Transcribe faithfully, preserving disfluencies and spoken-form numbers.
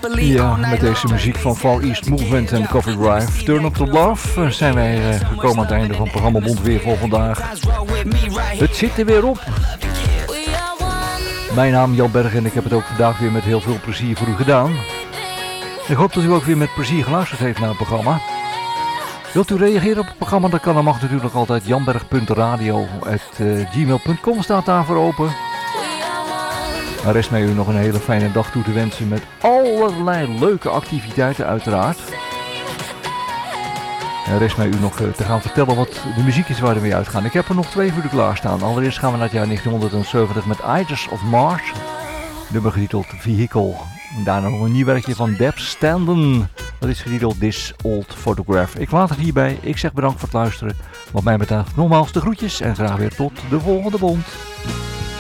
Ja, met deze muziek van Far East Movement en Coffee Drive. Turn Up The Love zijn wij uh, gekomen aan het einde van het programma Bondweer voor vandaag. Het zit er weer op. Mijn naam Jan Berg en ik heb het ook vandaag weer met heel veel plezier voor u gedaan. Ik hoop dat u ook weer met plezier geluisterd heeft naar het programma. Wilt u reageren op het programma? Dan kan, dan mag natuurlijk altijd janberg punt radio apenstaartje gmail punt com staat daarvoor open. Er rest mij u nog een hele fijne dag toe te wensen met allerlei leuke activiteiten uiteraard. Er rest mij u nog te gaan vertellen wat de muziek is waar we mee uitgaan. Ik heb er nog twee voor u klaarstaan. Allereerst gaan we naar het jaar negentienhonderdzeventig met Idols of Mars. Nummer getiteld Vehicle. En daarna nog een nieuw werkje van Deb Standen. Dat is getiteld This Old Photograph. Ik laat het hierbij. Ik zeg bedankt voor het luisteren. Wat mij betreft nogmaals de groetjes en graag weer tot de volgende bond.